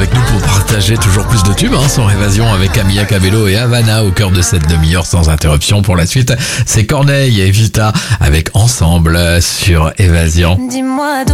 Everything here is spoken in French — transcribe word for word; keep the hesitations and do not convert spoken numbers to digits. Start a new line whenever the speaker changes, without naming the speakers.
avec nous pour partager toujours plus de tubes hein, sur Évasion avec Camilla Cabello et Havana au cœur de cette demi-heure sans interruption. Pour la suite, c'est Corneille et Vita avec Ensemble sur Évasion.
Dis-moi